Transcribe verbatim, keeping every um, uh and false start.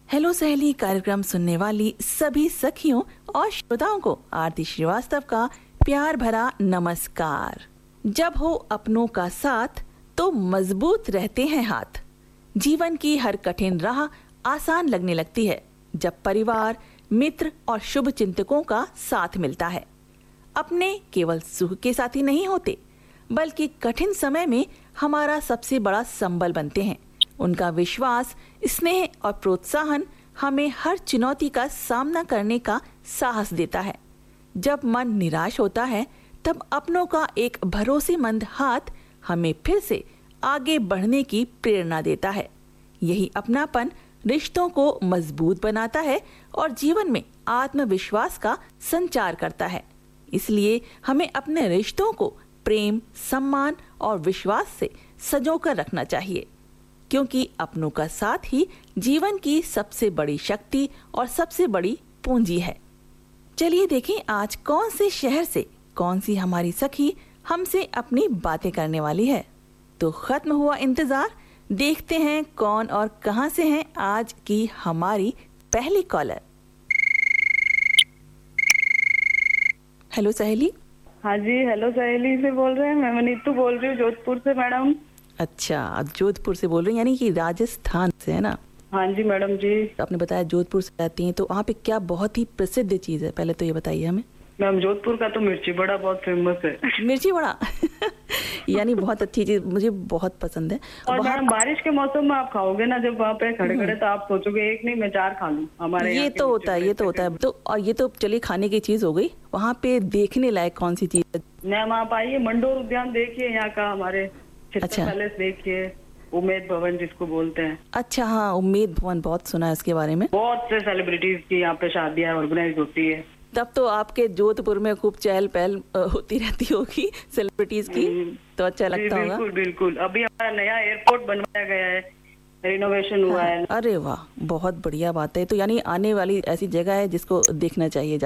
Hello सहेली कार्यक्रम सुनने वाली सभी सखियों और श्रोताओं को आरती श्रीवास्तव का प्यार भरा नमस्कार। जब हो अपनों का साथ तो मजबूत रहते हैं हाथ। जीवन की हर कठिन राह आसान लगने लगती है जब परिवार, मित्र और शुभ चिंतकों का साथ मिलता है। अपने केवल सुख के साथी नहीं होते बल्कि कठिन समय में हमारा सबसे बड़ा संबल बनते हैं। उनका विश्वास, स्नेह और प्रोत्साहन हमें हर चुनौती का सामना करने का साहस देता है। जब मन निराश होता है तब अपनों का एक भरोसेमंद हाथ हमें फिर से आगे बढ़ने की प्रेरणा देता है। यही अपनापन रिश्तों को मजबूत बनाता है और जीवन में आत्मविश्वास का संचार करता है। इसलिए हमें अपने रिश्तों को प्रेम, सम्मान और विश्वास से संजोकर रखना चाहिए, क्योंकि अपनों का साथ ही जीवन की सबसे बड़ी शक्ति और सबसे बड़ी पूंजी है। चलिए देखें आज कौन से शहर से कौन सी हमारी सखी हमसे अपनी बातें करने वाली है। तो खत्म हुआ इंतजार, देखते हैं कौन और कहां से हैं आज की हमारी पहली कॉलर। हेलो सहेली। हाँ जी, हेलो सहेली से बोल रहे हैं। मैं नीतू बोल रही हूँ जोधपुर से मैडम। अच्छा, जोधपुर से बोल रही हैं, यानी कि राजस्थान से, है ना? हाँ जी मैडम जी। आपने बताया जोधपुर से रहती हैं, तो वहाँ पे क्या बहुत ही प्रसिद्ध चीज है, पहले तो ये बताइए हमें। मैम जोधपुर का तो मिर्ची बड़ा बहुत फेमस है। मिर्ची बड़ा यानी बहुत अच्छी चीज, मुझे बहुत पसंद है। और मैडम बारिश के मौसम में आप खाओगे ना, जब वहाँ पे खड़े खड़े, तो आप सोचोगे एक नहीं मैं चार खा लूं। हमारे ये तो होता है, ये तो होता है। तो और ये तो चलिए खाने की चीज हो गई, वहाँ पे देखने लायक कौन सी चीज है? मैम आप आइए, मंडोर उद्यान देखिए, यहाँ का हमारे अच्छा। पैलेस देखिए, उम्मेद भवन जिसको बोलते हैं। अच्छा, हाँ, उम्मेद भवन, बहुत सुना है इसके बारे में। बहुत से सेलिब्रिटीज की यहाँ पे शादियाँ ऑर्गेनाइज होती है। तब तो आपके जोधपुर में खूब चहल पहल होती रहती होगी सेलिब्रिटीज की, तो अच्छा लगता होगा। बिल्कुल बिल्कुल। अभी हमारा नया एयरपोर्ट बनवाया गया है, रिनोवेशन हुआ है। अरे वाह, बहुत बढ़िया बात है। तो यानी आने वाली ऐसी जगह है जिसको देखना चाहिए।